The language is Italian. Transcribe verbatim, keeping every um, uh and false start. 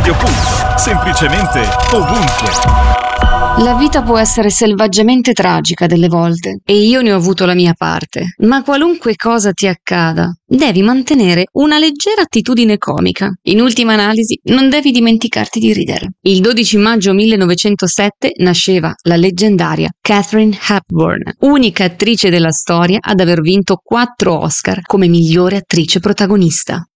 Radio Pulso, semplicemente ovunque. La vita può essere selvaggiamente tragica delle volte e io ne ho avuto la mia parte, ma qualunque cosa ti accada, devi mantenere una leggera attitudine comica. In ultima analisi, non devi dimenticarti di ridere. Il dodici maggio millenovecentosette nasceva la leggendaria Katharine Hepburn, unica attrice della storia ad aver vinto quattro Oscar come migliore attrice protagonista.